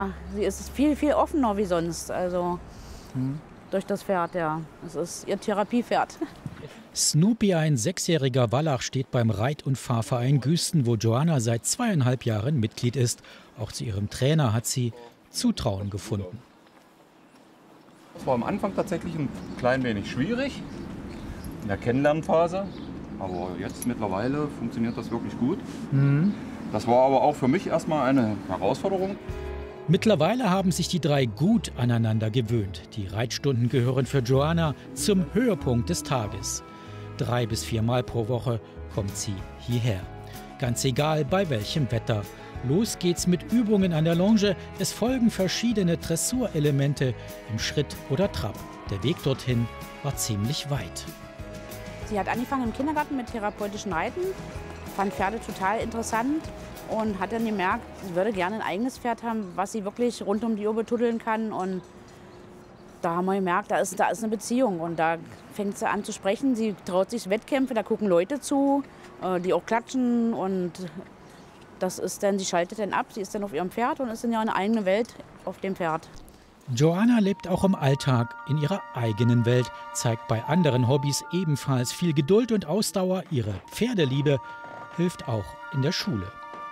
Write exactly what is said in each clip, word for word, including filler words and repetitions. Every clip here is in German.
Sie ist viel, viel offener wie sonst, also Hm. durch das Pferd, ja. Es ist ihr Therapiepferd. Snoopy, ein sechsjähriger Wallach, steht beim Reit- und Fahrverein Güsten, wo Joanna seit zweieinhalb Jahren Mitglied ist. Auch zu ihrem Trainer hat sie Zutrauen gefunden. Das war am Anfang tatsächlich ein klein wenig schwierig, in der Kennenlernphase. Aber jetzt mittlerweile funktioniert das wirklich gut. Mhm. Das war aber auch für mich erstmal eine Herausforderung. Mittlerweile haben sich die drei gut aneinander gewöhnt. Die Reitstunden gehören für Joanna zum Höhepunkt des Tages. Drei bis viermal pro Woche kommt sie hierher. Ganz egal bei welchem Wetter. Los geht's mit Übungen an der Longe. Es folgen verschiedene Dressurelemente im Schritt oder Trab. Der Weg dorthin war ziemlich weit. Sie hat angefangen im Kindergarten mit therapeutischen Reiten, fand Pferde total interessant und hat dann gemerkt, sie würde gerne ein eigenes Pferd haben, was sie wirklich rund um die Uhr betuddeln kann. Und da haben wir gemerkt, da ist, da ist eine Beziehung. Und da fängt sie an zu sprechen. Sie traut sich Wettkämpfe, da gucken Leute zu, die auch klatschen. Und das ist dann, sie schaltet dann ab, sie ist dann auf ihrem Pferd und ist in ihrer eigenen Welt auf dem Pferd. Joanna lebt auch im Alltag in ihrer eigenen Welt, zeigt bei anderen Hobbys ebenfalls viel Geduld und Ausdauer. Ihre Pferdeliebe hilft auch in der Schule.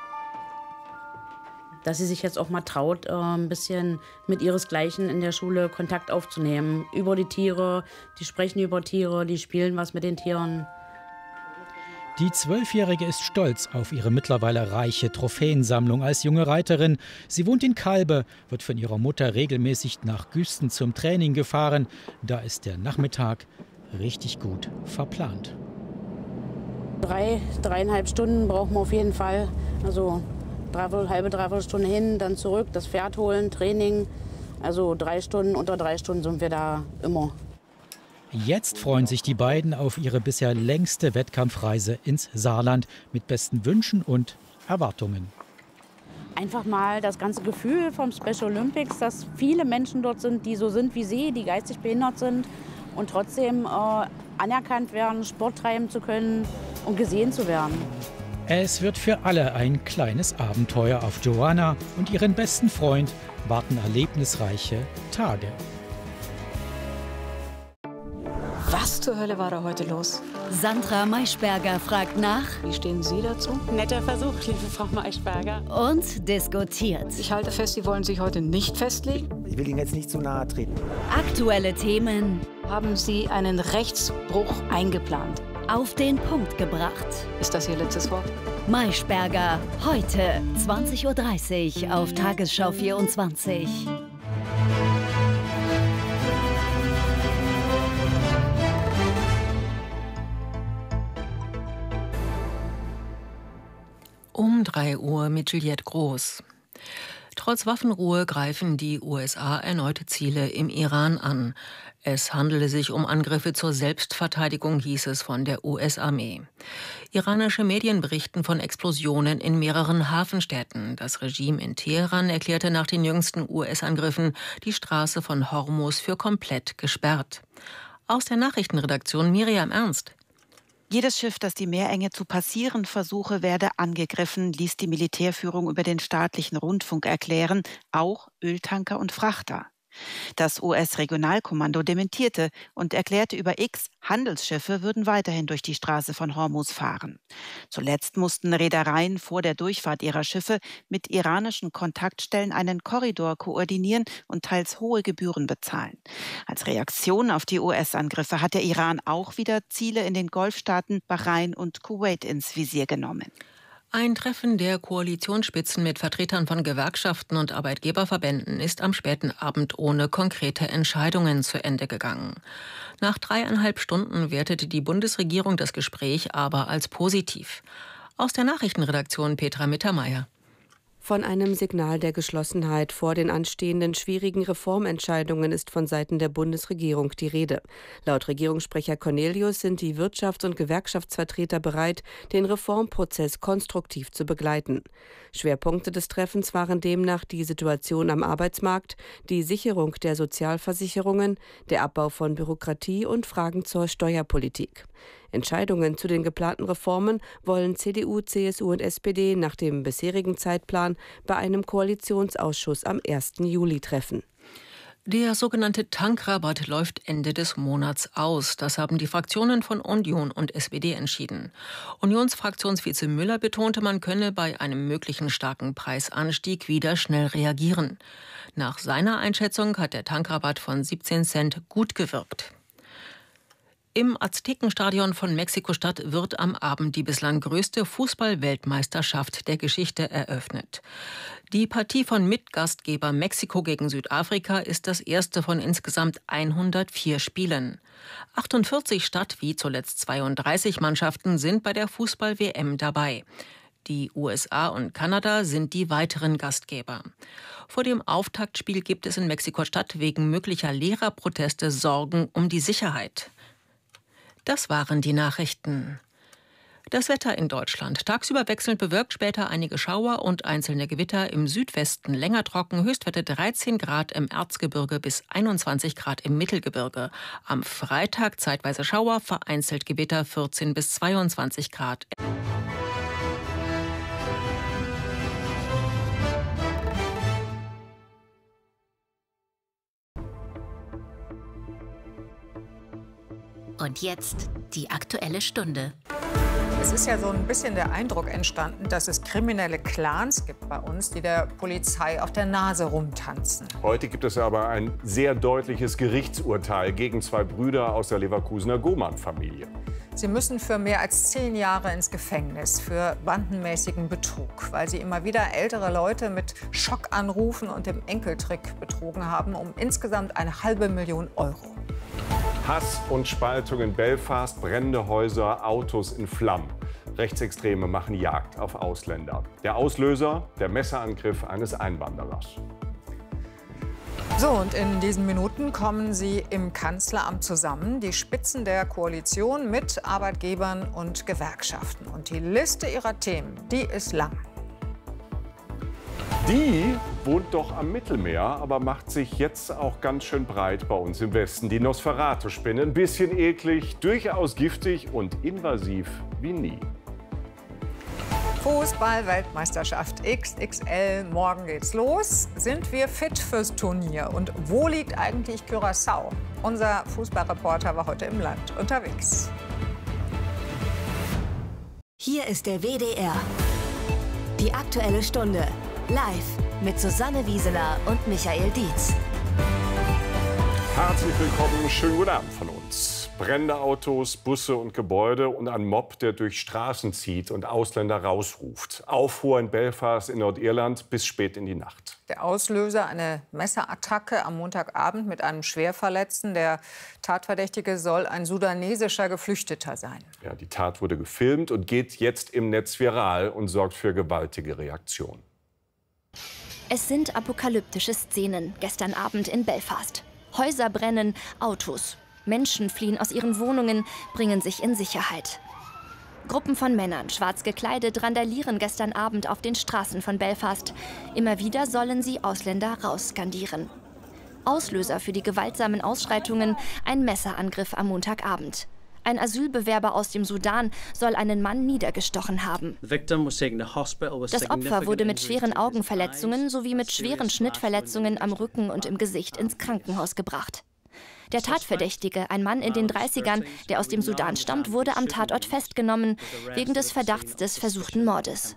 Dass sie sich jetzt auch mal traut, äh, ein bisschen mit ihresgleichen in der Schule Kontakt aufzunehmen. Über die Tiere, die sprechen über Tiere, die spielen was mit den Tieren. Die Zwölfjährige ist stolz auf ihre mittlerweile reiche Trophäensammlung als junge Reiterin. Sie wohnt in Kalbe, wird von ihrer Mutter regelmäßig nach Güsten zum Training gefahren. Da ist der Nachmittag richtig gut verplant. Drei, dreieinhalb Stunden brauchen wir auf jeden Fall. Also dreiviertel, halbe, dreiviertel Stunde hin, dann zurück, das Pferd holen, Training. Also drei Stunden, unter drei Stunden sind wir da immer. Jetzt freuen sich die beiden auf ihre bisher längste Wettkampfreise ins Saarland mit besten Wünschen und Erwartungen. Einfach mal das ganze Gefühl vom Special Olympics, dass viele Menschen dort sind, die so sind wie sie, die geistig behindert sind und trotzdem äh, anerkannt werden, Sport treiben zu können und gesehen zu werden. Es wird für alle ein kleines Abenteuer. Auf Joanna und ihren besten Freund warten erlebnisreiche Tage. Was zur Hölle war da heute los? Sandra Maischberger fragt nach. Wie stehen Sie dazu? Netter Versuch, liebe Frau Maischberger. Und diskutiert. Ich halte fest, Sie wollen sich heute nicht festlegen. Ich will Ihnen jetzt nicht zu nahe treten. Aktuelle Themen. Haben Sie einen Rechtsbruch eingeplant? Auf den Punkt gebracht. Ist das Ihr letztes Wort? Maischberger, heute zwanzig Uhr dreißig auf Tagesschau vierundzwanzig. Um drei Uhr mit Juliette Groß. Trotz Waffenruhe greifen die U S A erneute Ziele im Iran an. Es handele sich um Angriffe zur Selbstverteidigung, hieß es von der U S-Armee. Iranische Medien berichten von Explosionen in mehreren Hafenstädten. Das Regime in Teheran erklärte nach den jüngsten U S-Angriffen die Straße von Hormuz für komplett gesperrt. Aus der Nachrichtenredaktion Miriam Ernst. Jedes Schiff, das die Meerenge zu passieren versuche, werde angegriffen, ließ die Militärführung über den staatlichen Rundfunk erklären, auch Öltanker und Frachter. Das U S-Regionalkommando dementierte und erklärte über X, Handelsschiffe würden weiterhin durch die Straße von Hormuz fahren. Zuletzt mussten Reedereien vor der Durchfahrt ihrer Schiffe mit iranischen Kontaktstellen einen Korridor koordinieren und teils hohe Gebühren bezahlen. Als Reaktion auf die U S-Angriffe hat der Iran auch wieder Ziele in den Golfstaaten Bahrain und Kuwait ins Visier genommen. Ein Treffen der Koalitionsspitzen mit Vertretern von Gewerkschaften und Arbeitgeberverbänden ist am späten Abend ohne konkrete Entscheidungen zu Ende gegangen. Nach dreieinhalb Stunden wertete die Bundesregierung das Gespräch aber als positiv. Aus der Nachrichtenredaktion Petra Mittermeier. Von einem Signal der Geschlossenheit vor den anstehenden schwierigen Reformentscheidungen ist von Seiten der Bundesregierung die Rede. Laut Regierungssprecher Cornelius sind die Wirtschafts- und Gewerkschaftsvertreter bereit, den Reformprozess konstruktiv zu begleiten. Schwerpunkte des Treffens waren demnach die Situation am Arbeitsmarkt, die Sicherung der Sozialversicherungen, der Abbau von Bürokratie und Fragen zur Steuerpolitik. Entscheidungen zu den geplanten Reformen wollen C D U, C S U und S P D nach dem bisherigen Zeitplan bei einem Koalitionsausschuss am ersten Juli treffen. Der sogenannte Tankrabatt läuft Ende des Monats aus. Das haben die Fraktionen von Union und S P D entschieden. Unionsfraktionsvize Müller betonte, man könne bei einem möglichen starken Preisanstieg wieder schnell reagieren. Nach seiner Einschätzung hat der Tankrabatt von siebzehn Cent gut gewirkt. Im Aztekenstadion von Mexiko-Stadt wird am Abend die bislang größte Fußball-Weltmeisterschaft der Geschichte eröffnet. Die Partie von Mitgastgeber Mexiko gegen Südafrika ist das erste von insgesamt hundertvier Spielen. achtundvierzig statt wie zuletzt zweiunddreißig Mannschaften sind bei der Fußball-W M dabei. Die U S A und Kanada sind die weiteren Gastgeber. Vor dem Auftaktspiel gibt es in Mexiko-Stadt wegen möglicher Lehrerproteste Sorgen um die Sicherheit. Das waren die Nachrichten. Das Wetter in Deutschland. Tagsüber wechselnd bewölkt, später einige Schauer und einzelne Gewitter. Im Südwesten länger trocken, Höchstwerte dreizehn Grad im Erzgebirge bis einundzwanzig Grad im Mittelgebirge. Am Freitag zeitweise Schauer, vereinzelt Gewitter vierzehn bis zweiundzwanzig Grad. Und jetzt die Aktuelle Stunde. Es ist ja so ein bisschen der Eindruck entstanden, dass es kriminelle Clans gibt bei uns, die der Polizei auf der Nase rumtanzen. Heute gibt es aber ein sehr deutliches Gerichtsurteil gegen zwei Brüder aus der Leverkusener Gohmann-Familie. Sie müssen für mehr als zehn Jahre ins Gefängnis für bandenmäßigen Betrug, weil sie immer wieder ältere Leute mit Schockanrufen und dem Enkeltrick betrogen haben um insgesamt eine halbe Million Euro. Hass und Spaltung in Belfast, brennende Häuser, Autos in Flammen. Rechtsextreme machen Jagd auf Ausländer. Der Auslöser, der Messerangriff eines Einwanderers. So, und in diesen Minuten kommen sie im Kanzleramt zusammen, die Spitzen der Koalition mit Arbeitgebern und Gewerkschaften. Und die Liste ihrer Themen, die ist lang. Die wohnt doch am Mittelmeer, aber macht sich jetzt auch ganz schön breit bei uns im Westen. Die Nosferatu-Spinne, ein bisschen eklig, durchaus giftig und invasiv wie nie. Fußball-Weltmeisterschaft X X L, morgen geht's los. Sind wir fit fürs Turnier? Und wo liegt eigentlich Curaçao? Unser Fußballreporter war heute im Land unterwegs. Hier ist der W D R. Die Aktuelle Stunde. Live mit Susanne Wieseler und Michael Dietz. Herzlich willkommen, schönen guten Abend von uns. Brennende Autos, Busse und Gebäude und ein Mob, der durch Straßen zieht und Ausländer rausruft. Aufruhr in Belfast in Nordirland bis spät in die Nacht. Der Auslöser eine Messerattacke am Montagabend mit einem Schwerverletzten. Der Tatverdächtige soll ein sudanesischer Geflüchteter sein. Ja, die Tat wurde gefilmt und geht jetzt im Netz viral und sorgt für gewaltige Reaktionen. Es sind apokalyptische Szenen gestern Abend in Belfast. Häuser brennen, Autos. Menschen fliehen aus ihren Wohnungen, bringen sich in Sicherheit. Gruppen von Männern, schwarz gekleidet, randalieren gestern Abend auf den Straßen von Belfast. Immer wieder sollen sie Ausländer rausskandieren. Auslöser für die gewaltsamen Ausschreitungen ein Messerangriff am Montagabend. Ein Asylbewerber aus dem Sudan soll einen Mann niedergestochen haben. Das Opfer wurde mit schweren Augenverletzungen sowie mit schweren Schnittverletzungen am Rücken und im Gesicht ins Krankenhaus gebracht. Der Tatverdächtige, ein Mann in den dreißigern, der aus dem Sudan stammt, wurde am Tatort festgenommen wegen des Verdachts des versuchten Mordes.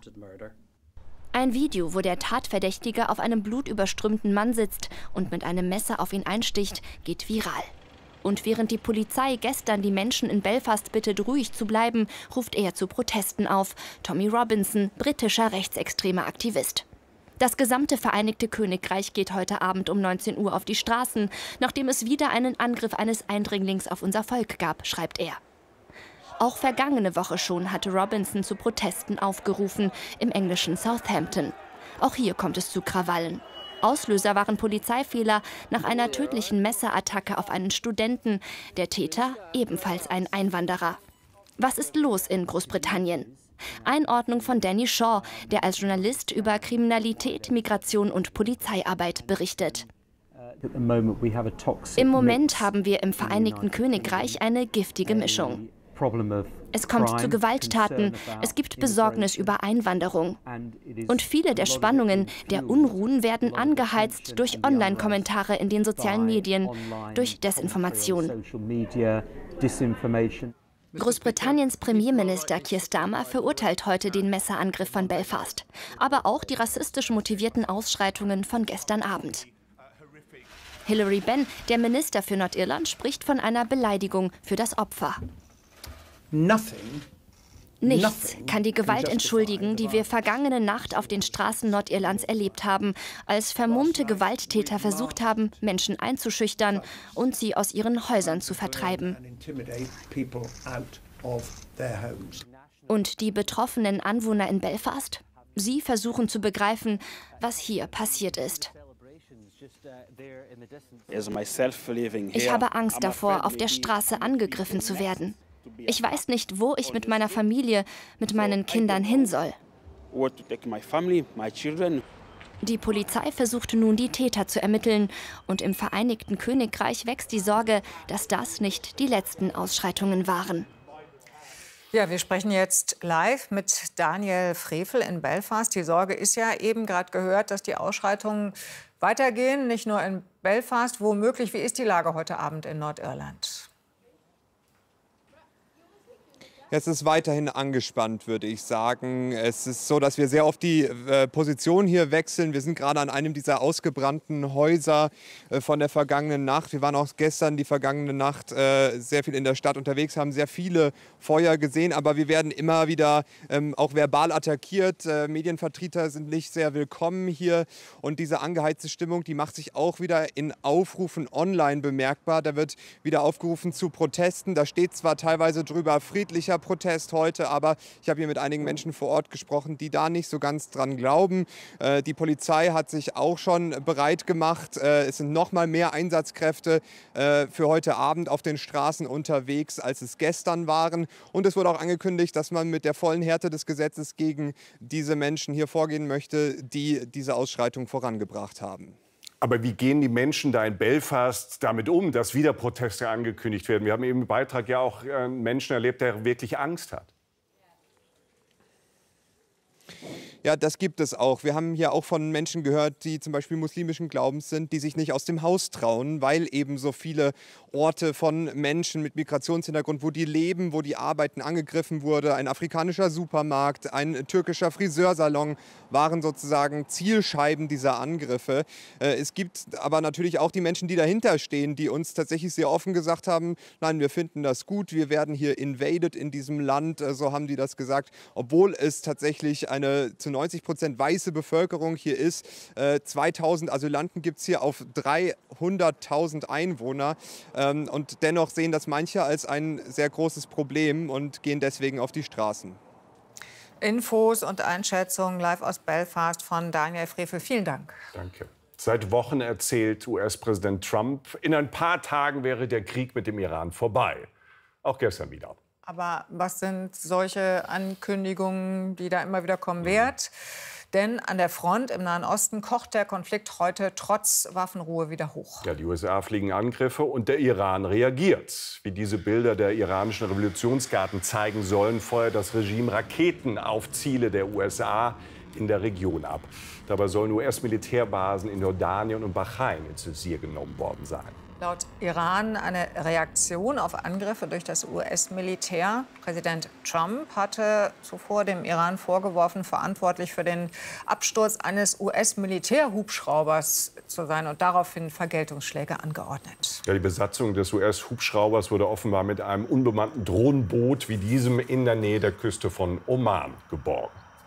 Ein Video, wo der Tatverdächtige auf einem blutüberströmten Mann sitzt und mit einem Messer auf ihn einsticht, geht viral. Und während die Polizei gestern die Menschen in Belfast bittet, ruhig zu bleiben, ruft er zu Protesten auf. Tommy Robinson, britischer rechtsextremer Aktivist. Das gesamte Vereinigte Königreich geht heute Abend um neunzehn Uhr auf die Straßen, nachdem es wieder einen Angriff eines Eindringlings auf unser Volk gab, schreibt er. Auch vergangene Woche schon hatte Robinson zu Protesten aufgerufen, im englischen Southampton. Auch hier kommt es zu Krawallen. Auslöser waren Polizeifehler nach einer tödlichen Messerattacke auf einen Studenten. Der Täter ebenfalls ein Einwanderer. Was ist los in Großbritannien? Einordnung von Danny Shaw, der als Journalist über Kriminalität, Migration und Polizeiarbeit berichtet. Im Moment haben wir im Vereinigten Königreich eine giftige Mischung. Es kommt zu Gewalttaten, es gibt Besorgnis über Einwanderung. Und viele der Spannungen, der Unruhen werden angeheizt durch Online-Kommentare in den sozialen Medien, durch Desinformation. Großbritanniens Premierminister Keir Starmer verurteilt heute den Messerangriff von Belfast, aber auch die rassistisch motivierten Ausschreitungen von gestern Abend. Hilary Benn, der Minister für Nordirland, spricht von einer Beleidigung für das Opfer. Nichts kann die Gewalt entschuldigen, die wir vergangene Nacht auf den Straßen Nordirlands erlebt haben, als vermummte Gewalttäter versucht haben, Menschen einzuschüchtern und sie aus ihren Häusern zu vertreiben. Und die betroffenen Anwohner in Belfast? Sie versuchen zu begreifen, was hier passiert ist. Ich habe Angst davor, auf der Straße angegriffen zu werden. Ich weiß nicht, wo ich mit meiner Familie, mit meinen Kindern hin soll. Die Polizei versucht nun, die Täter zu ermitteln. Und im Vereinigten Königreich wächst die Sorge, dass das nicht die letzten Ausschreitungen waren. Ja, wir sprechen jetzt live mit Daniel Frevel in Belfast. Die Sorge ist ja eben gerade gehört, dass die Ausschreitungen weitergehen, nicht nur in Belfast. Womöglich, wie ist die Lage heute Abend in Nordirland? Es ist weiterhin angespannt, würde ich sagen. Es ist so, dass wir sehr oft die äh, Position hier wechseln. Wir sind gerade an einem dieser ausgebrannten Häuser äh, von der vergangenen Nacht. Wir waren auch gestern die vergangene Nacht äh, sehr viel in der Stadt unterwegs, haben sehr viele Feuer gesehen. Aber wir werden immer wieder ähm, auch verbal attackiert. Äh, Medienvertreter sind nicht sehr willkommen hier. Und diese angeheizte Stimmung, die macht sich auch wieder in Aufrufen online bemerkbar. Da wird wieder aufgerufen zu Protesten. Da steht zwar teilweise drüber friedlicher Protest heute, aber ich habe hier mit einigen Menschen vor Ort gesprochen, die da nicht so ganz dran glauben. Äh, die Polizei hat sich auch schon bereit gemacht. Äh, es sind noch mal mehr Einsatzkräfte äh, für heute Abend auf den Straßen unterwegs, als es gestern waren. Und es wurde auch angekündigt, dass man mit der vollen Härte des Gesetzes gegen diese Menschen hier vorgehen möchte, die diese Ausschreitung vorangebracht haben. Aber wie gehen die Menschen da in Belfast damit um, dass wieder Proteste angekündigt werden? Wir haben eben im Beitrag ja auch einen Menschen erlebt, der wirklich Angst hat. Ja, das gibt es auch. Wir haben hier auch von Menschen gehört, die zum Beispiel muslimischen Glaubens sind, die sich nicht aus dem Haus trauen, weil eben so viele Orte von Menschen mit Migrationshintergrund, wo die leben, wo die arbeiten, angegriffen wurde. Ein afrikanischer Supermarkt, ein türkischer Friseursalon waren sozusagen Zielscheiben dieser Angriffe. Es gibt aber natürlich auch die Menschen, die dahinter stehen, die uns tatsächlich sehr offen gesagt haben, nein, wir finden das gut, wir werden hier invaded in diesem Land, so haben die das gesagt, obwohl es tatsächlich eine zu neunzig Prozent weiße Bevölkerung hier ist. Äh, zweitausend Asylanten gibt es hier auf dreihunderttausend Einwohner. Ähm, und dennoch sehen das manche als ein sehr großes Problem und gehen deswegen auf die Straßen. Infos und Einschätzungen live aus Belfast von Daniel Frevel. Vielen Dank. Danke. Seit Wochen erzählt U S-Präsident Trump, in ein paar Tagen wäre der Krieg mit dem Iran vorbei. Auch gestern wieder. Aber was sind solche Ankündigungen, die da immer wieder kommen, wert? Denn an der Front im Nahen Osten kocht der Konflikt heute trotz Waffenruhe wieder hoch. Ja, die U S A fliegen Angriffe und der Iran reagiert. Wie diese Bilder der iranischen Revolutionsgarden zeigen sollen, feuert das Regime Raketen auf Ziele der U S A in der Region ab. Dabei sollen U S-Militärbasen in Jordanien und Bahrain ins Visier genommen worden sein. Laut Iran eine Reaktion auf Angriffe durch das U S-Militär. Präsident Trump hatte zuvor dem Iran vorgeworfen, verantwortlich für den Absturz eines U S-Militärhubschraubers zu sein und daraufhin Vergeltungsschläge angeordnet. Ja, die Besatzung des U S-Hubschraubers wurde offenbar mit einem unbemannten Drohnenboot wie diesem in der Nähe der Küste von Oman geborgen.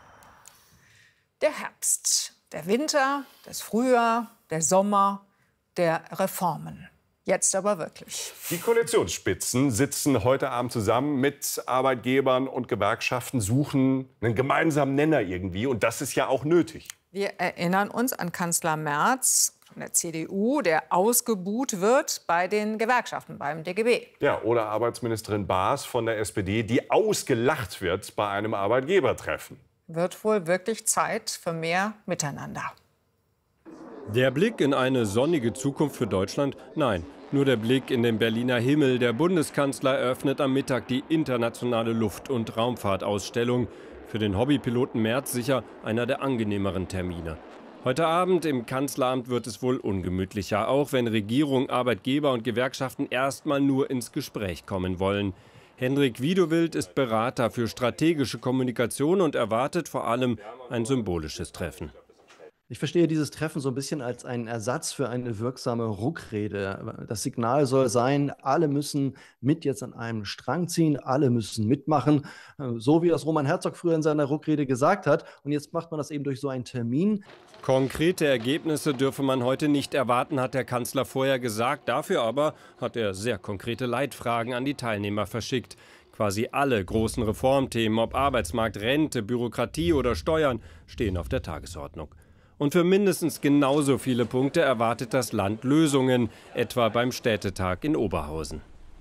Der Herbst, der Winter, das Frühjahr, der Sommer, der Reformen. Jetzt aber wirklich. Die Koalitionsspitzen sitzen heute Abend zusammen mit Arbeitgebern und Gewerkschaften, suchen einen gemeinsamen Nenner irgendwie. Und das ist ja auch nötig. Wir erinnern uns an Kanzler Merz von der C D U, der ausgebuht wird bei den Gewerkschaften, beim D G B. Ja, oder Arbeitsministerin Baas von der S P D, die ausgelacht wird bei einem Arbeitgebertreffen. Wird wohl wirklich Zeit für mehr Miteinander. Der Blick in eine sonnige Zukunft für Deutschland? Nein, nur der Blick in den Berliner Himmel. Der Bundeskanzler eröffnet am Mittag die internationale Luft- und Raumfahrtausstellung. Für den Hobbypiloten Merz sicher einer der angenehmeren Termine. Heute Abend im Kanzleramt wird es wohl ungemütlicher, auch wenn Regierung, Arbeitgeber und Gewerkschaften erstmal nur ins Gespräch kommen wollen. Hendrik Wiedowild ist Berater für strategische Kommunikation und erwartet vor allem ein symbolisches Treffen. Ich verstehe dieses Treffen so ein bisschen als einen Ersatz für eine wirksame Ruckrede. Das Signal soll sein, alle müssen mit jetzt an einem Strang ziehen, alle müssen mitmachen, so wie das Roman Herzog früher in seiner Ruckrede gesagt hat. Und jetzt macht man das eben durch so einen Termin. Konkrete Ergebnisse dürfe man heute nicht erwarten, hat der Kanzler vorher gesagt. Dafür aber hat er sehr konkrete Leitfragen an die Teilnehmer verschickt. Quasi alle großen Reformthemen, ob Arbeitsmarkt, Rente, Bürokratie oder Steuern, stehen auf der Tagesordnung. Und für mindestens genauso viele Punkte erwartet das Land Lösungen, etwa beim Städtetag in Oberhausen.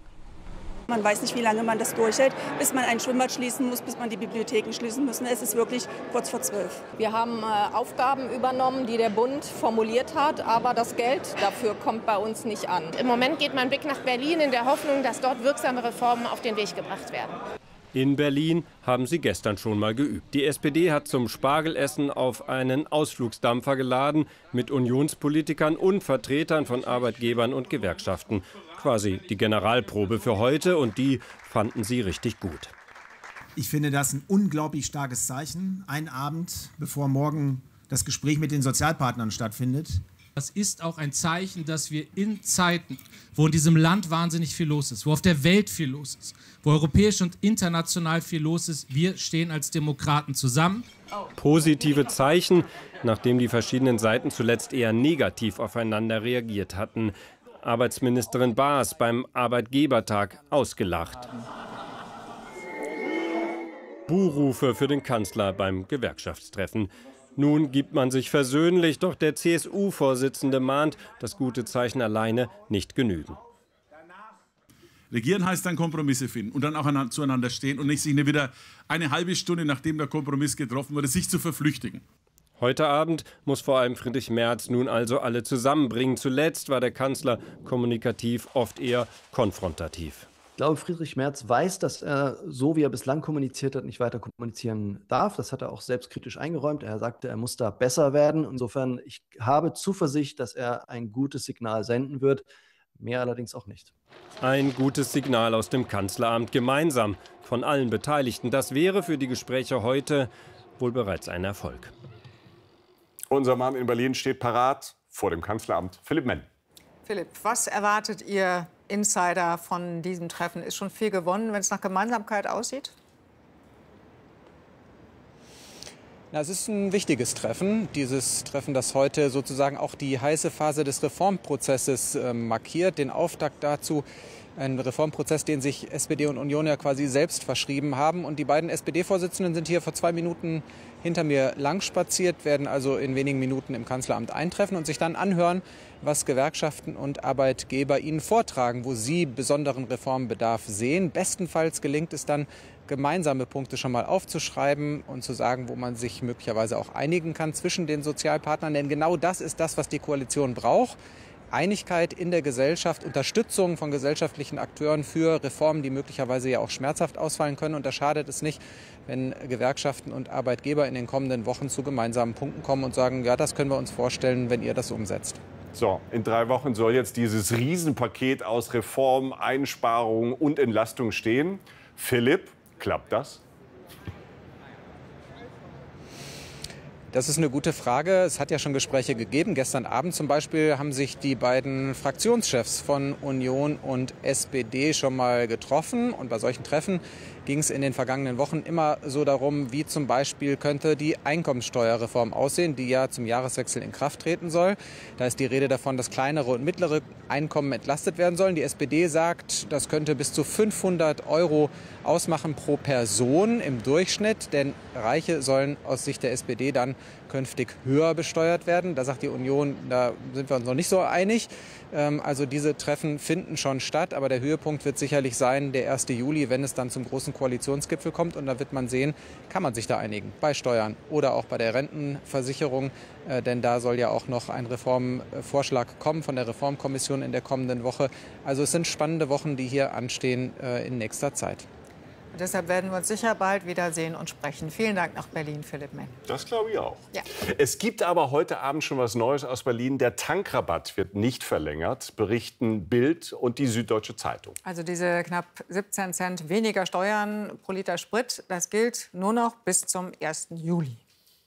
Man weiß nicht, wie lange man das durchhält, bis man ein Schwimmbad schließen muss, bis man die Bibliotheken schließen muss. Es ist wirklich kurz vor zwölf. Wir haben äh, Aufgaben übernommen, die der Bund formuliert hat, aber das Geld dafür kommt bei uns nicht an. Im Moment geht mein Blick nach Berlin in der Hoffnung, dass dort wirksame Reformen auf den Weg gebracht werden. In Berlin haben sie gestern schon mal geübt. Die S P D hat zum Spargelessen auf einen Ausflugsdampfer geladen mit Unionspolitikern und Vertretern von Arbeitgebern und Gewerkschaften. Quasi die Generalprobe für heute, und die fanden sie richtig gut. Ich finde das ein unglaublich starkes Zeichen. Ein Abend, bevor morgen das Gespräch mit den Sozialpartnern stattfindet. Das ist auch ein Zeichen, dass wir in Zeiten, wo in diesem Land wahnsinnig viel los ist, wo auf der Welt viel los ist, wo europäisch und international viel los ist, wir stehen als Demokraten zusammen. Positive Zeichen, nachdem die verschiedenen Seiten zuletzt eher negativ aufeinander reagiert hatten. Arbeitsministerin Baas beim Arbeitgebertag ausgelacht. Buhrufe für den Kanzler beim Gewerkschaftstreffen. Nun gibt man sich versöhnlich, doch der C S U-Vorsitzende mahnt, dass gute Zeichen alleine nicht genügen. Regieren heißt dann Kompromisse finden und dann auch zueinander stehen und nicht sich wieder eine halbe Stunde, nachdem der Kompromiss getroffen wurde, sich zu verflüchtigen. Heute Abend muss vor allem Friedrich Merz nun also alle zusammenbringen. Zuletzt war der Kanzler kommunikativ oft eher konfrontativ. Ich glaube, Friedrich Merz weiß, dass er, so wie er bislang kommuniziert hat, nicht weiter kommunizieren darf. Das hat er auch selbstkritisch eingeräumt. Er sagte, er muss da besser werden. Insofern, ich habe Zuversicht, dass er ein gutes Signal senden wird. Mehr allerdings auch nicht. Ein gutes Signal aus dem Kanzleramt, gemeinsam von allen Beteiligten. Das wäre für die Gespräche heute wohl bereits ein Erfolg. Unser Mann in Berlin steht parat vor dem Kanzleramt. Philipp Menn. Philipp, was erwartet ihr Insider von diesem Treffen? Ist schon viel gewonnen, wenn es nach Gemeinsamkeit aussieht? Na, es ist ein wichtiges Treffen. Dieses Treffen, das heute sozusagen auch die heiße Phase des Reformprozesses äh, markiert, den Auftakt dazu. Ein Reformprozess, den sich S P D und Union ja quasi selbst verschrieben haben. Und die beiden S P D-Vorsitzenden sind hier vor zwei Minuten hinter mir lang spaziert, werden also in wenigen Minuten im Kanzleramt eintreffen und sich dann anhören, was Gewerkschaften und Arbeitgeber ihnen vortragen, wo sie besonderen Reformbedarf sehen. Bestenfalls gelingt es dann, gemeinsame Punkte schon mal aufzuschreiben und zu sagen, wo man sich möglicherweise auch einigen kann zwischen den Sozialpartnern. Denn genau das ist das, was die Koalition braucht. Einigkeit in der Gesellschaft, Unterstützung von gesellschaftlichen Akteuren für Reformen, die möglicherweise ja auch schmerzhaft ausfallen können. Und da schadet es nicht, wenn Gewerkschaften und Arbeitgeber in den kommenden Wochen zu gemeinsamen Punkten kommen und sagen, ja, das können wir uns vorstellen, wenn ihr das umsetzt. So, in drei Wochen soll jetzt dieses Riesenpaket aus Reform, Einsparungen und Entlastung stehen. Philipp, klappt das? Das ist eine gute Frage. Es hat ja schon Gespräche gegeben. Gestern Abend zum Beispiel haben sich die beiden Fraktionschefs von Union und S P D schon mal getroffen. Und bei solchen Treffen ging es in den vergangenen Wochen immer so darum, wie zum Beispiel könnte die Einkommenssteuerreform aussehen, die ja zum Jahreswechsel in Kraft treten soll. Da ist die Rede davon, dass kleinere und mittlere Einkommen entlastet werden sollen. Die S P D sagt, das könnte bis zu fünfhundert Euro ausmachen pro Person im Durchschnitt. Denn Reiche sollen aus Sicht der S P D dann künftig höher besteuert werden. Da sagt die Union, da sind wir uns noch nicht so einig. Also diese Treffen finden schon statt, aber der Höhepunkt wird sicherlich sein, der erste Juli, wenn es dann zum großen Koalitionsgipfel kommt. Und da wird man sehen, kann man sich da einigen bei Steuern oder auch bei der Rentenversicherung. Äh, denn da soll ja auch noch ein Reformvorschlag kommen von der Reformkommission in der kommenden Woche. Also es sind spannende Wochen, die hier anstehen äh, in nächster Zeit. Und deshalb werden wir uns sicher bald wiedersehen und sprechen. Vielen Dank nach Berlin, Philipp Menn. Das glaube ich auch. Ja. Es gibt aber heute Abend schon was Neues aus Berlin. Der Tankrabatt wird nicht verlängert, berichten Bild und die Süddeutsche Zeitung. Also diese knapp siebzehn Cent weniger Steuern pro Liter Sprit, das gilt nur noch bis zum ersten Juli.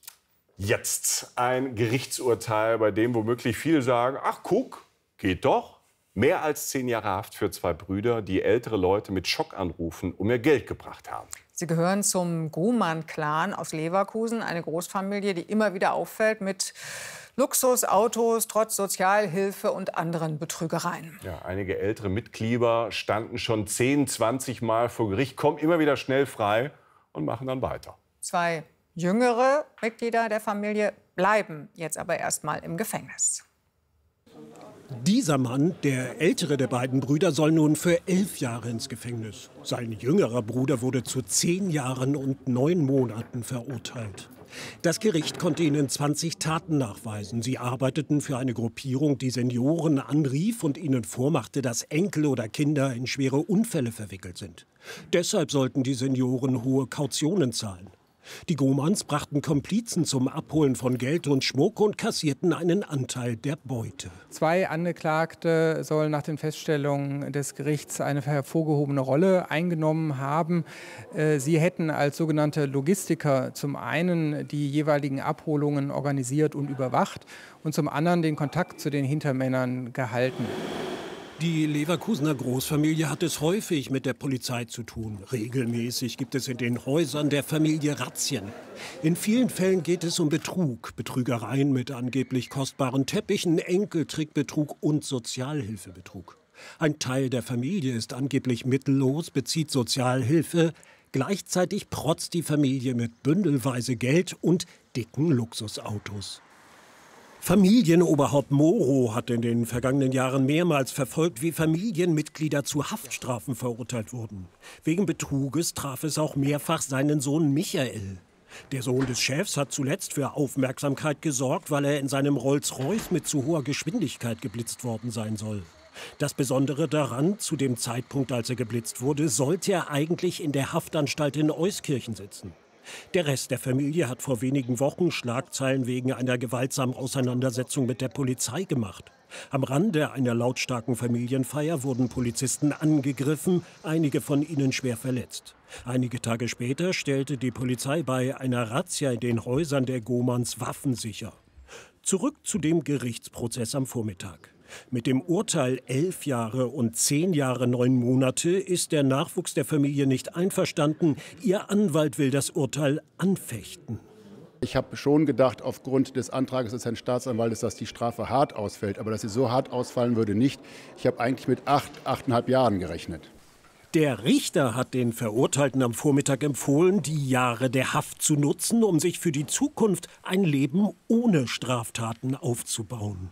Jetzt ein Gerichtsurteil, bei dem womöglich viele sagen, ach guck, geht doch. Mehr als zehn Jahre Haft für zwei Brüder, die ältere Leute mit Schockanrufen um ihr Geld gebracht haben. Sie gehören zum Guhmann-Clan aus Leverkusen, eine Großfamilie, die immer wieder auffällt mit Luxusautos, trotz Sozialhilfe und anderen Betrügereien. Ja, einige ältere Mitglieder standen schon zehn, zwanzig Mal vor Gericht, kommen immer wieder schnell frei und machen dann weiter. Zwei jüngere Mitglieder der Familie bleiben jetzt aber erst mal im Gefängnis. Dieser Mann, der ältere der beiden Brüder, soll nun für elf Jahre ins Gefängnis. Sein jüngerer Bruder wurde zu zehn Jahren und neun Monaten verurteilt. Das Gericht konnte ihnen zwanzig Taten nachweisen. Sie arbeiteten für eine Gruppierung, die Senioren anrief und ihnen vormachte, dass Enkel oder Kinder in schwere Unfälle verwickelt sind. Deshalb sollten die Senioren hohe Kautionen zahlen. Die Guhmanns brachten Komplizen zum Abholen von Geld und Schmuck und kassierten einen Anteil der Beute. Zwei Angeklagte sollen nach den Feststellungen des Gerichts eine hervorgehobene Rolle eingenommen haben. Sie hätten als sogenannte Logistiker zum einen die jeweiligen Abholungen organisiert und überwacht und zum anderen den Kontakt zu den Hintermännern gehalten. Die Leverkusener Großfamilie hat es häufig mit der Polizei zu tun. Regelmäßig gibt es in den Häusern der Familie Razzien. In vielen Fällen geht es um Betrug, Betrügereien mit angeblich kostbaren Teppichen, Enkeltrickbetrug und Sozialhilfebetrug. Ein Teil der Familie ist angeblich mittellos, bezieht Sozialhilfe. Gleichzeitig protzt die Familie mit bündelweise Geld und dicken Luxusautos. Familienoberhaupt Moro hat in den vergangenen Jahren mehrmals verfolgt, wie Familienmitglieder zu Haftstrafen verurteilt wurden. Wegen Betruges traf es auch mehrfach seinen Sohn Michael. Der Sohn des Chefs hat zuletzt für Aufmerksamkeit gesorgt, weil er in seinem Rolls-Royce mit zu hoher Geschwindigkeit geblitzt worden sein soll. Das Besondere daran, zu dem Zeitpunkt, als er geblitzt wurde, sollte er eigentlich in der Haftanstalt in Euskirchen sitzen. Der Rest der Familie hat vor wenigen Wochen Schlagzeilen wegen einer gewaltsamen Auseinandersetzung mit der Polizei gemacht. Am Rande einer lautstarken Familienfeier wurden Polizisten angegriffen, einige von ihnen schwer verletzt. Einige Tage später stellte die Polizei bei einer Razzia in den Häusern der Guhmanns Waffen sicher. Zurück zu dem Gerichtsprozess am Vormittag. Mit dem Urteil elf Jahre und zehn Jahre neun Monate ist der Nachwuchs der Familie nicht einverstanden. Ihr Anwalt will das Urteil anfechten. Ich habe schon gedacht, aufgrund des Antrags des Herrn Staatsanwaltes, dass die Strafe hart ausfällt. Aber dass sie so hart ausfallen würde, nicht. Ich habe eigentlich mit acht, achteinhalb Jahren gerechnet. Der Richter hat den Verurteilten am Vormittag empfohlen, die Jahre der Haft zu nutzen, um sich für die Zukunft ein Leben ohne Straftaten aufzubauen.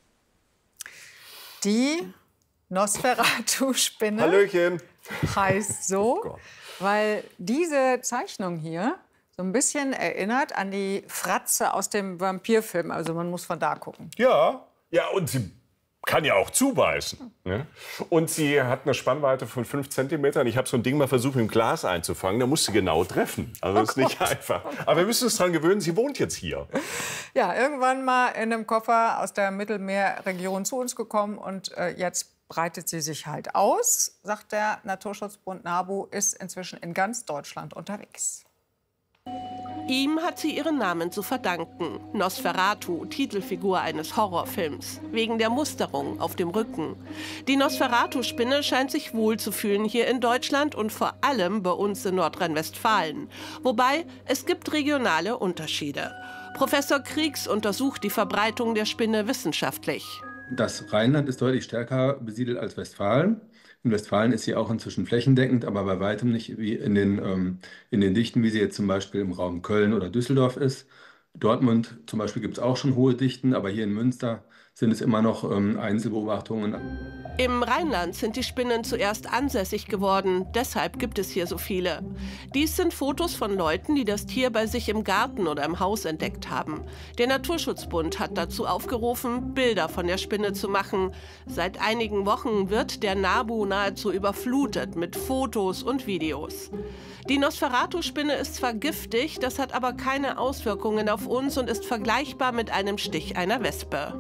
Die Nosferatu-Spinne Hallöchen. heißt so, Oh Gott. weil diese Zeichnung hier so ein bisschen erinnert an die Fratze aus dem Vampirfilm. Also man muss von da gucken. Ja, ja, und sie kann ja auch zubeißen. Ne? Und sie hat eine Spannweite von fünf Zentimetern. Ich habe so ein Ding mal versucht, mit dem Glas einzufangen. Da musst du genau treffen. Also das ist nicht einfach. Aber wir müssen uns daran gewöhnen, sie wohnt jetzt hier. Ja, irgendwann mal in einem Koffer aus der Mittelmeerregion zu uns gekommen. Und äh, jetzt breitet sie sich halt aus, sagt der Naturschutzbund NABU, ist inzwischen in ganz Deutschland unterwegs. Ihm hat sie ihren Namen zu verdanken. Nosferatu, Titelfigur eines Horrorfilms. Wegen der Musterung auf dem Rücken. Die Nosferatu-Spinne scheint sich wohlzufühlen hier in Deutschland und vor allem bei uns in Nordrhein-Westfalen. Wobei, es gibt regionale Unterschiede. Professor Kriegs untersucht die Verbreitung der Spinne wissenschaftlich. Das Rheinland ist deutlich stärker besiedelt als Westfalen. In Westfalen ist sie auch inzwischen flächendeckend, aber bei weitem nicht wie in den, ähm, in den Dichten, wie sie jetzt zum Beispiel im Raum Köln oder Düsseldorf ist. Dortmund zum Beispiel gibt es auch schon hohe Dichten, aber hier in Münster sind es immer noch ähm, Einzelbeobachtungen. Im Rheinland sind die Spinnen zuerst ansässig geworden, deshalb gibt es hier so viele. Dies sind Fotos von Leuten, die das Tier bei sich im Garten oder im Haus entdeckt haben. Der Naturschutzbund hat dazu aufgerufen, Bilder von der Spinne zu machen. Seit einigen Wochen wird der NABU nahezu überflutet mit Fotos und Videos. Die Nosferatu-Spinne ist zwar giftig, das hat aber keine Auswirkungen auf uns und ist vergleichbar mit einem Stich einer Wespe.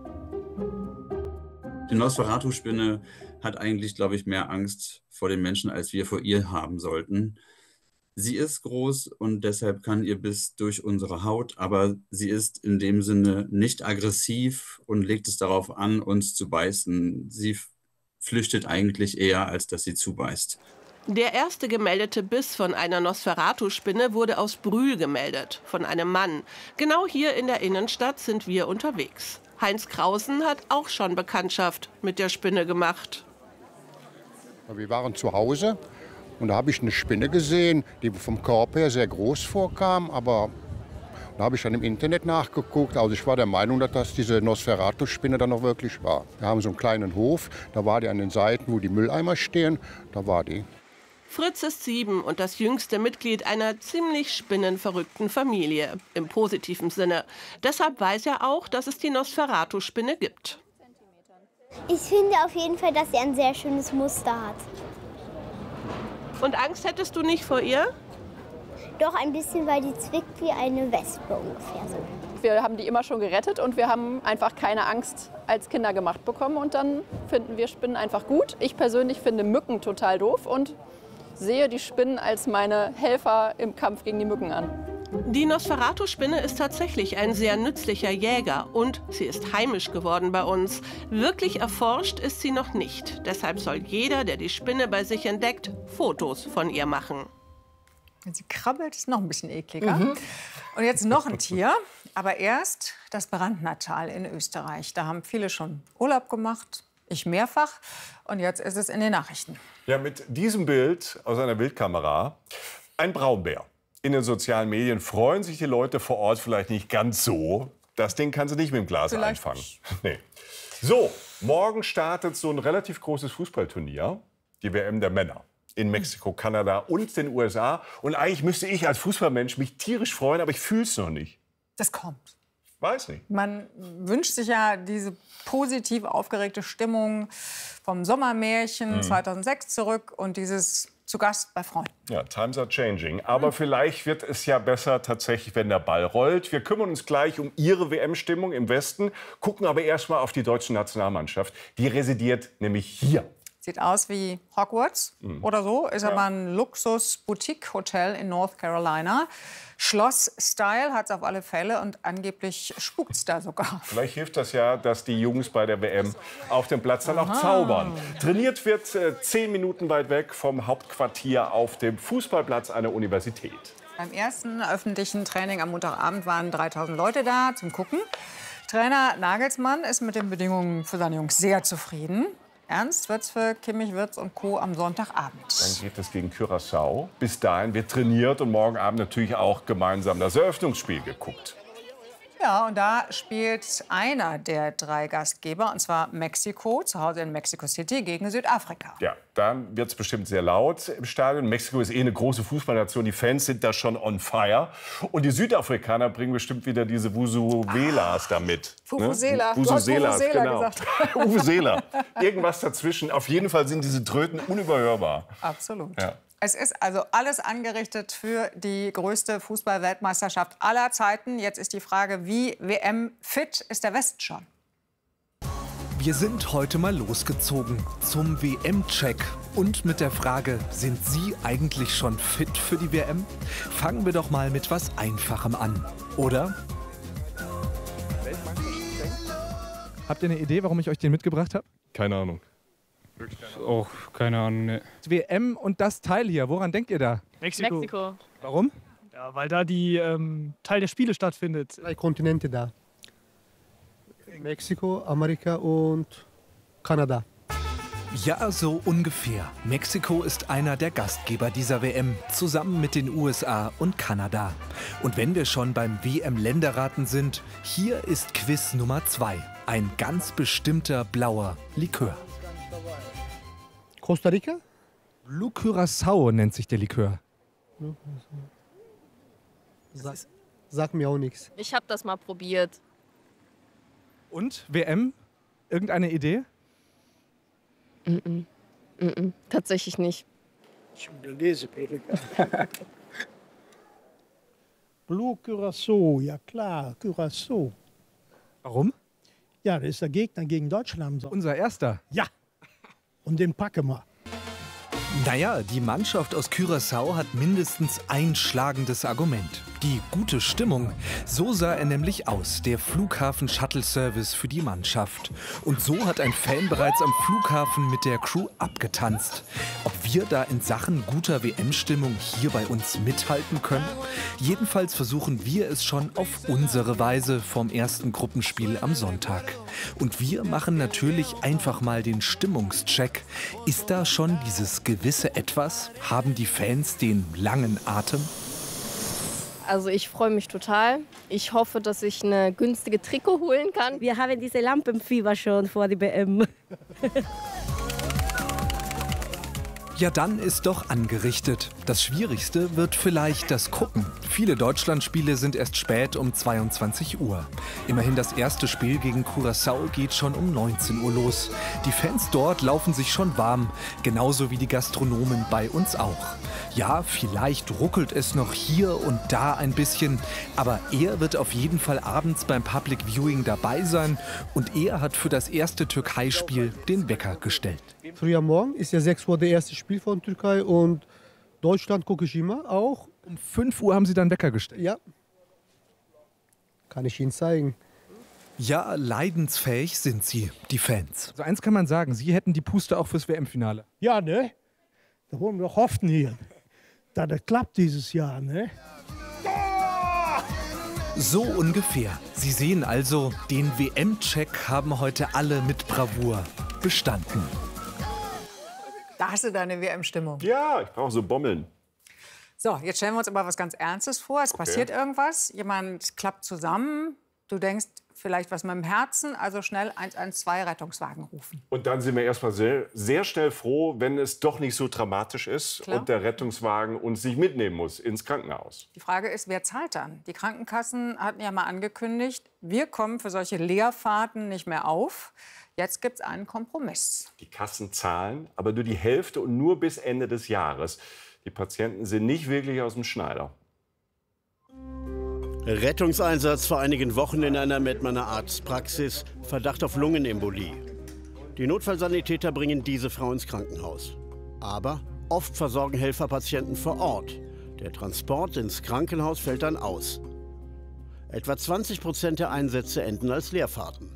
Die Nosferatu-Spinne hat eigentlich, glaube ich, mehr Angst vor den Menschen, als wir vor ihr haben sollten. Sie ist groß und deshalb kann ihr Biss durch unsere Haut, aber sie ist in dem Sinne nicht aggressiv und legt es darauf an, uns zu beißen. Sie flüchtet eigentlich eher, als dass sie zubeißt. Der erste gemeldete Biss von einer Nosferatu-Spinne wurde aus Brühl gemeldet, von einem Mann. Genau hier in der Innenstadt sind wir unterwegs. Heinz Krausen hat auch schon Bekanntschaft mit der Spinne gemacht. Wir waren zu Hause und da habe ich eine Spinne gesehen, die vom Körper her sehr groß vorkam, aber da habe ich dann im Internet nachgeguckt. Also ich war der Meinung, dass das diese Nosferatu-Spinne dann noch wirklich war. Wir haben so einen kleinen Hof, da war die an den Seiten, wo die Mülleimer stehen, da war die. Fritz ist sieben und das jüngste Mitglied einer ziemlich spinnenverrückten Familie, im positiven Sinne. Deshalb weiß er auch, dass es die Nosferatu-Spinne gibt. Ich finde auf jeden Fall, dass sie ein sehr schönes Muster hat. Und Angst hättest du nicht vor ihr? Doch ein bisschen, weil die zwickt wie eine Wespe ungefähr so. Wir haben die immer schon gerettet und wir haben einfach keine Angst als Kinder gemacht bekommen. Und dann finden wir Spinnen einfach gut. Ich persönlich finde Mücken total doof und sehe die Spinnen als meine Helfer im Kampf gegen die Mücken an. Die Nosferatu-Spinne ist tatsächlich ein sehr nützlicher Jäger und sie ist heimisch geworden bei uns. Wirklich erforscht ist sie noch nicht. Deshalb soll jeder, der die Spinne bei sich entdeckt, Fotos von ihr machen. Wenn sie krabbelt, ist noch ein bisschen ekliger. Mhm. Und jetzt noch ein Tier. Aber erst das Brandnertal in Österreich. Da haben viele schon Urlaub gemacht. Ich mehrfach. Und jetzt ist es in den Nachrichten. Ja, mit diesem Bild aus einer Bildkamera. Ein Braunbär. In den sozialen Medien freuen sich die Leute vor Ort vielleicht nicht ganz so. Das Ding kannst du nicht mit dem Glas Vielleicht einfangen. Nee. So, morgen startet so ein relativ großes Fußballturnier. Die W M der Männer. In Mexiko, Kanada und den U S A. Und eigentlich müsste ich als Fußballmensch mich tierisch freuen, aber ich fühle es noch nicht. Das kommt. Weiß nicht. Man wünscht sich ja diese positiv aufgeregte Stimmung vom Sommermärchen Mhm. zweitausendsechs zurück und dieses zu Gast bei Freunden. Ja, times are changing. Aber vielleicht wird es ja besser tatsächlich, wenn der Ball rollt. Wir kümmern uns gleich um Ihre W M-Stimmung im Westen, gucken aber erst mal auf die deutsche Nationalmannschaft. Die residiert nämlich hier. Sieht aus wie Hogwarts Mhm. oder so, ist Ja. aber ein Luxus-Boutique-Hotel in North Carolina. Schloss-Style hat es auf alle Fälle und angeblich spukt es da sogar. Vielleicht hilft das ja, dass die Jungs bei der W M auf dem Platz dann auch Aha. zaubern. Trainiert wird äh, zehn Minuten weit weg vom Hauptquartier auf dem Fußballplatz einer Universität. Beim ersten öffentlichen Training am Montagabend waren dreitausend Leute da zum Gucken. Trainer Nagelsmann ist mit den Bedingungen für seine Jungs sehr zufrieden. Ernst wird's für Kimmich, Wirtz und Co. am Sonntagabend. Dann geht es gegen Curaçao. Bis dahin wird trainiert und morgen Abend natürlich auch gemeinsam das Eröffnungsspiel geguckt. Ja, und da spielt einer der drei Gastgeber, und zwar Mexiko, zu Hause in Mexico City, gegen Südafrika. Ja, dann wird es bestimmt sehr laut im Stadion. Mexiko ist eh eine große Fußballnation. Die Fans sind da schon on fire. Und die Südafrikaner bringen bestimmt wieder diese Vuvuzelas da mit. Vuvuzela. Ne? Du hast Vuvuzelas, Vuvuzela genau. gesagt. Vuvuzela. Irgendwas dazwischen. Auf jeden Fall sind diese Tröten unüberhörbar. Absolut. Ja. Es ist also alles angerichtet für die größte Fußball-Weltmeisterschaft aller Zeiten. Jetzt ist die Frage, wie W M-fit ist der Westen schon? Wir sind heute mal losgezogen zum W M-Check. Und mit der Frage, sind Sie eigentlich schon fit für die W M? Fangen wir doch mal mit was Einfachem an, oder? Habt ihr eine Idee, warum ich euch den mitgebracht habe? Keine Ahnung. Auch keine Ahnung, ne. W M und das Teil hier, woran denkt ihr da? Mexiko. Mexiko. Warum? Ja, weil da die ähm, Teil der Spiele stattfindet. Drei Kontinente da. Mexiko, Amerika und Kanada. Ja, so ungefähr. Mexiko ist einer der Gastgeber dieser W M, zusammen mit den U S A und Kanada. Und wenn wir schon beim W M-Länderraten sind, hier ist Quiz Nummer zwei. Ein ganz bestimmter blauer Likör. Costa Rica? Blue Curaçao nennt sich der Likör. Sag, sag mir auch nichts. Ich habe das mal probiert. Und W M? Irgendeine Idee? Mm -mm. Mm -mm. Tatsächlich nicht. Blue Curaçao, ja klar, Curaçao. Warum? Ja, das ist der Gegner gegen Deutschland. Unser erster? Ja. Und den packen wir. Naja, die Mannschaft aus Curaçao hat mindestens ein schlagendes Argument. Die gute Stimmung. So sah er nämlich aus, der Flughafen-Shuttle-Service für die Mannschaft. Und so hat ein Fan bereits am Flughafen mit der Crew abgetanzt. Ob wir da in Sachen guter W M-Stimmung hier bei uns mithalten können? Jedenfalls versuchen wir es schon auf unsere Weise vom ersten Gruppenspiel am Sonntag. Und wir machen natürlich einfach mal den Stimmungscheck. Ist da schon dieses gewisse Etwas? Haben die Fans den langen Atem? Also ich freue mich total. Ich hoffe, dass ich eine günstige Trikot holen kann. Wir haben diese Lampenfieber schon vor der W M. Ja, dann ist doch angerichtet. Das Schwierigste wird vielleicht das Gucken. Viele Deutschlandspiele sind erst spät um zweiundzwanzig Uhr. Immerhin das erste Spiel gegen Curaçao geht schon um neunzehn Uhr los. Die Fans dort laufen sich schon warm, genauso wie die Gastronomen bei uns auch. Ja, vielleicht ruckelt es noch hier und da ein bisschen, aber er wird auf jeden Fall abends beim Public Viewing dabei sein und er hat für das erste Türkei-Spiel den Wecker gestellt. Früh am Morgen ist ja sechs Uhr das erste Spiel von Türkei und Deutschland gucke ich immer auch. Um fünf Uhr haben Sie dann Wecker gestellt? Ja. Kann ich Ihnen zeigen. Ja, leidensfähig sind sie, die Fans. So eins kann man sagen, Sie hätten die Puste auch fürs W M-Finale. Ja, ne? Da wollen wir doch hoffen hier, dass das klappt dieses Jahr, ne? So ungefähr. Sie sehen also, den W M-Check haben heute alle mit Bravour bestanden. Da hast du deine W M-Stimmung. Ja, ich brauche so Bommeln. So, jetzt stellen wir uns aber was ganz Ernstes vor. Es Okay. passiert irgendwas, jemand klappt zusammen, du denkst vielleicht was mit dem Herzen, also schnell eins eins zwei Rettungswagen rufen. Und dann sind wir erstmal sehr, sehr schnell froh, wenn es doch nicht so dramatisch ist Klar. und der Rettungswagen uns nicht mitnehmen muss ins Krankenhaus. Die Frage ist, wer zahlt dann? Die Krankenkassen hatten ja mal angekündigt, wir kommen für solche Leerfahrten nicht mehr auf. Jetzt gibt es einen Kompromiss. Die Kassen zahlen, aber nur die Hälfte und nur bis Ende des Jahres. Die Patienten sind nicht wirklich aus dem Schneider. Rettungseinsatz vor einigen Wochen in einer Mettmanner Arztpraxis. Verdacht auf Lungenembolie. Die Notfallsanitäter bringen diese Frau ins Krankenhaus. Aber oft versorgen Helfer Patienten vor Ort. Der Transport ins Krankenhaus fällt dann aus. Etwa zwanzig Prozent der Einsätze enden als Leerfahrten.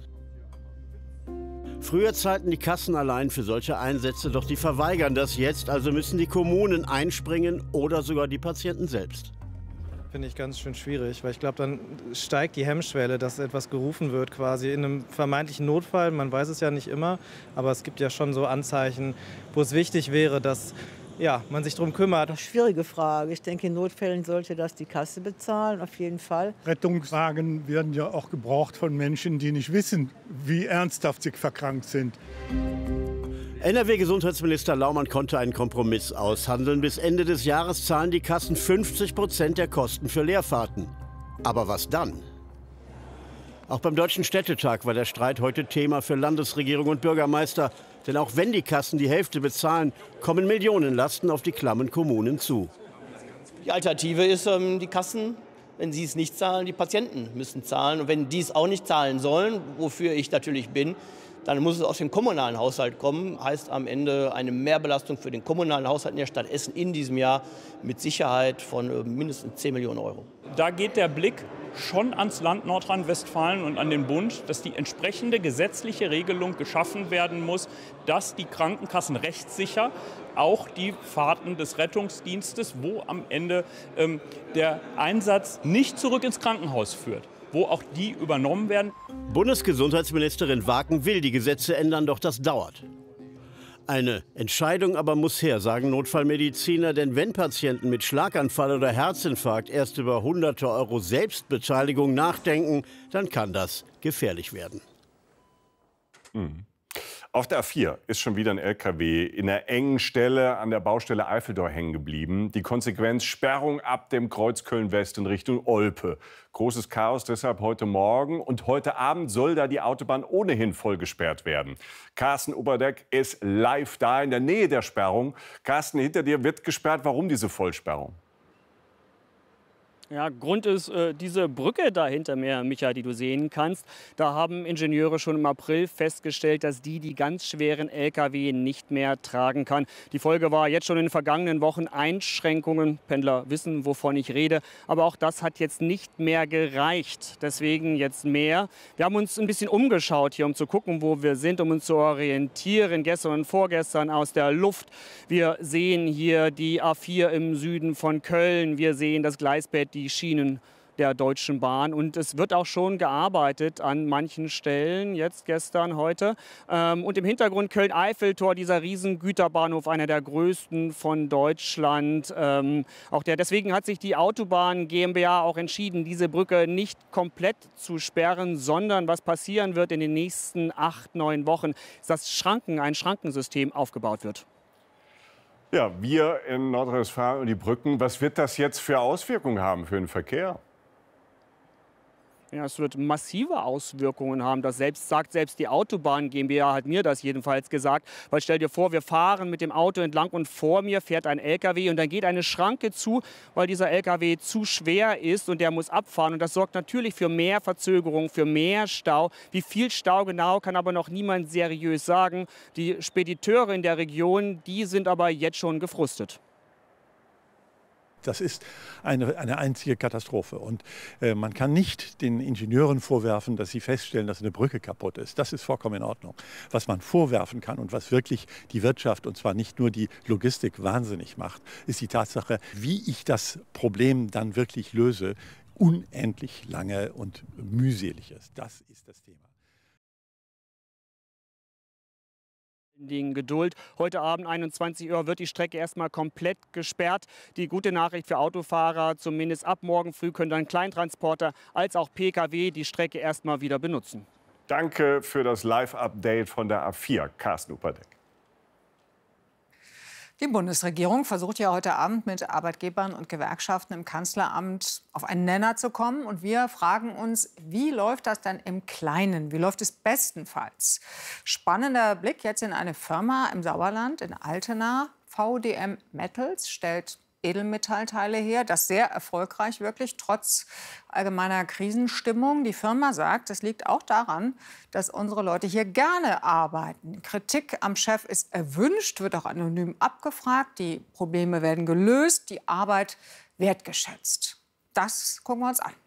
Früher zahlten die Kassen allein für solche Einsätze, doch die verweigern das jetzt. Also müssen die Kommunen einspringen oder sogar die Patienten selbst. Finde ich ganz schön schwierig, weil ich glaube, dann steigt die Hemmschwelle, dass etwas gerufen wird quasi in einem vermeintlichen Notfall. Man weiß es ja nicht immer, aber es gibt ja schon so Anzeichen, wo es wichtig wäre, dass ja, man sich darum kümmert. Schwierige Frage. Ich denke, in Notfällen sollte das die Kasse bezahlen, auf jeden Fall. Rettungswagen werden ja auch gebraucht von Menschen, die nicht wissen, wie ernsthaft sie verkrankt sind. N R W-Gesundheitsminister Laumann konnte einen Kompromiss aushandeln. Bis Ende des Jahres zahlen die Kassen fünfzig Prozent der Kosten für Leerfahrten. Aber was dann? Auch beim Deutschen Städtetag war der Streit heute Thema für Landesregierung und Bürgermeister. Denn auch wenn die Kassen die Hälfte bezahlen, kommen Millionenlasten auf die klammen Kommunen zu. Die Alternative ist, die Kassen, wenn sie es nicht zahlen, die Patienten müssen zahlen. Und wenn die es auch nicht zahlen sollen, wofür ich natürlich bin, dann muss es aus dem kommunalen Haushalt kommen. Heißt am Ende eine Mehrbelastung für den kommunalen Haushalt in der Stadt Essen in diesem Jahr mit Sicherheit von mindestens zehn Millionen Euro. Da geht der Blick schon ans Land Nordrhein-Westfalen und an den Bund, dass die entsprechende gesetzliche Regelung geschaffen werden muss, dass die Krankenkassen rechtssicher auch die Fahrten des Rettungsdienstes, wo am Ende ähm, der Einsatz nicht zurück ins Krankenhaus führt, wo auch die übernommen werden. Bundesgesundheitsministerin Waken will die Gesetze ändern, doch das dauert. Eine Entscheidung aber muss her, sagen Notfallmediziner, denn wenn Patienten mit Schlaganfall oder Herzinfarkt erst über hunderte Euro Selbstbeteiligung nachdenken, dann kann das gefährlich werden. Mhm. Auf der A vier ist schon wieder ein L K W in einer engen Stelle an der Baustelle Eifeldor hängen geblieben. Die Konsequenz: Sperrung ab dem Kreuz Köln-West in Richtung Olpe. Großes Chaos deshalb heute Morgen. Und heute Abend soll da die Autobahn ohnehin voll gesperrt werden. Carsten Oberdeck ist live da in der Nähe der Sperrung. Carsten, hinter dir wird gesperrt. Warum diese Vollsperrung? Ja, Grund ist äh, diese Brücke da hinter mir, Micha, die du sehen kannst. Da haben Ingenieure schon im April festgestellt, dass die die ganz schweren L K W nicht mehr tragen kann. Die Folge war jetzt schon in den vergangenen Wochen Einschränkungen. Pendler wissen, wovon ich rede. Aber auch das hat jetzt nicht mehr gereicht. Deswegen jetzt mehr. Wir haben uns ein bisschen umgeschaut hier, um zu gucken, wo wir sind, um uns zu orientieren. Gestern und vorgestern aus der Luft. Wir sehen hier die A vier im Süden von Köln. Wir sehen das Gleisbett, die Schienen der Deutschen Bahn. Und es wird auch schon gearbeitet an manchen Stellen, jetzt, gestern, heute. Und im Hintergrund Köln-Eiffeltor, dieser riesen Güterbahnhof, einer der größten von Deutschland. Auch der, deswegen hat sich die Autobahn GmbH auch entschieden, diese Brücke nicht komplett zu sperren, sondern was passieren wird in den nächsten acht, neun Wochen, ist, dass Schranken, ein Schrankensystem aufgebaut wird. Ja, wir in Nordrhein-Westfalen und die Brücken, was wird das jetzt für Auswirkungen haben für den Verkehr? Ja, es wird massive Auswirkungen haben. Das selbst sagt selbst die Autobahn GmbH, hat mir das jedenfalls gesagt. Weil stell dir vor, wir fahren mit dem Auto entlang und vor mir fährt ein L K W und dann geht eine Schranke zu, weil dieser L K W zu schwer ist und der muss abfahren. Und das sorgt natürlich für mehr Verzögerung, für mehr Stau. Wie viel Stau genau, kann aber noch niemand seriös sagen. Die Spediteure in der Region, die sind aber jetzt schon gefrustet. Das ist eine, eine einzige Katastrophe. Und äh, man kann nicht den Ingenieuren vorwerfen, dass sie feststellen, dass eine Brücke kaputt ist. Das ist vollkommen in Ordnung. Was man vorwerfen kann und was wirklich die Wirtschaft, und zwar nicht nur die Logistik, wahnsinnig macht, ist die Tatsache, wie ich das Problem dann wirklich löse, unendlich lange und mühselig ist. Das ist das Thema. Geduld. Heute Abend einundzwanzig Uhr wird die Strecke erstmal komplett gesperrt. Die gute Nachricht für Autofahrer: Zumindest ab morgen früh können dann Kleintransporter als auch P K W die Strecke erstmal wieder benutzen. Danke für das Live-Update von der A vier, Carsten Oberdeck. Die Bundesregierung versucht ja heute Abend mit Arbeitgebern und Gewerkschaften im Kanzleramt auf einen Nenner zu kommen. Und wir fragen uns, wie läuft das denn im Kleinen? Wie läuft es bestenfalls? Spannender Blick jetzt in eine Firma im Sauerland, in Altena. V D M Metals stellt Edelmetallteile her, das sehr erfolgreich wirklich, trotz allgemeiner Krisenstimmung. Die Firma sagt, es liegt auch daran, dass unsere Leute hier gerne arbeiten. Kritik am Chef ist erwünscht, wird auch anonym abgefragt. Die Probleme werden gelöst, die Arbeit wertgeschätzt. Das gucken wir uns an.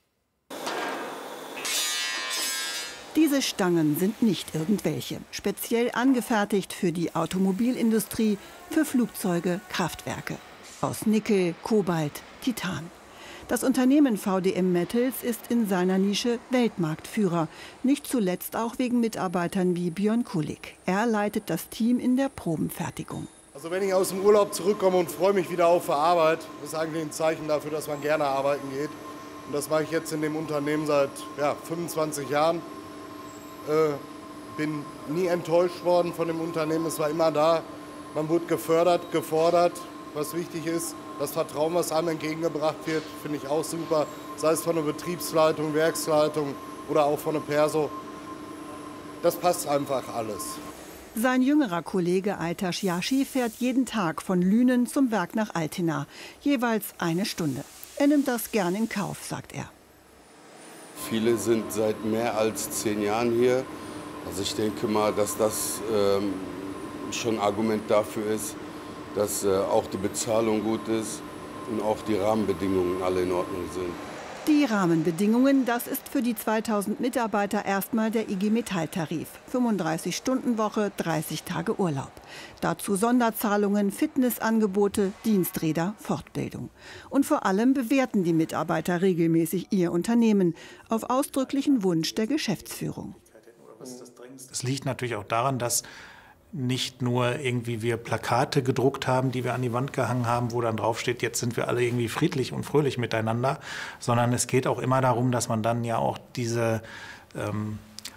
Diese Stangen sind nicht irgendwelche. Speziell angefertigt für die Automobilindustrie, für Flugzeuge, Kraftwerke. Aus Nickel, Kobalt, Titan. Das Unternehmen V D M Metals ist in seiner Nische Weltmarktführer. Nicht zuletzt auch wegen Mitarbeitern wie Björn Kulik. Er leitet das Team in der Probenfertigung. Also wenn ich aus dem Urlaub zurückkomme und freue mich wieder auf die Arbeit, ist eigentlich ein Zeichen dafür, dass man gerne arbeiten geht. Und das mache ich jetzt in dem Unternehmen seit ja, fünfundzwanzig Jahren. Äh, bin nie enttäuscht worden von dem Unternehmen. Es war immer da. Man wurde gefördert, gefordert. Was wichtig ist, das Vertrauen, was einem entgegengebracht wird, finde ich auch super. Sei es von der Betriebsleitung, Werksleitung oder auch von der Perso. Das passt einfach alles. Sein jüngerer Kollege Aytaş Yashi fährt jeden Tag von Lünen zum Werk nach Altena. Jeweils eine Stunde. Er nimmt das gern in Kauf, sagt er. Viele sind seit mehr als zehn Jahren hier. Also ich denke mal, dass das ähm, schon ein Argument dafür ist, dass äh, auch die Bezahlung gut ist und auch die Rahmenbedingungen alle in Ordnung sind. Die Rahmenbedingungen, das ist für die zweitausend Mitarbeiter erstmal der I G Metall-Tarif. fünfunddreißig Stunden Woche, dreißig Tage Urlaub. Dazu Sonderzahlungen, Fitnessangebote, Diensträder, Fortbildung. Und vor allem bewerten die Mitarbeiter regelmäßig ihr Unternehmen auf ausdrücklichen Wunsch der Geschäftsführung. Es liegt natürlich auch daran, dass nicht nur irgendwie wir Plakate gedruckt haben, die wir an die Wand gehangen haben, wo dann drauf steht, jetzt sind wir alle irgendwie friedlich und fröhlich miteinander, sondern es geht auch immer darum, dass man dann ja auch diese ähm,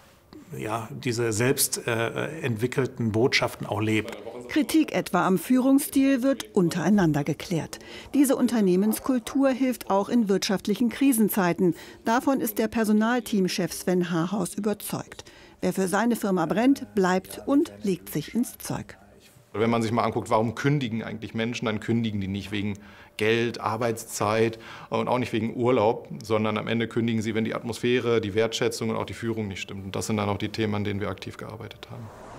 ja, diese selbst äh, entwickelten Botschaften auch lebt. Kritik etwa am Führungsstil wird untereinander geklärt. Diese Unternehmenskultur hilft auch in wirtschaftlichen Krisenzeiten. Davon ist der Personalteamchef Sven Haarhaus überzeugt. Wer für seine Firma brennt, bleibt und legt sich ins Zeug. Wenn man sich mal anguckt, warum kündigen eigentlich Menschen, dann kündigen die nicht wegen Geld, Arbeitszeit und auch nicht wegen Urlaub, sondern am Ende kündigen sie, wenn die Atmosphäre, die Wertschätzung und auch die Führung nicht stimmt. Und das sind dann auch die Themen, an denen wir aktiv gearbeitet haben.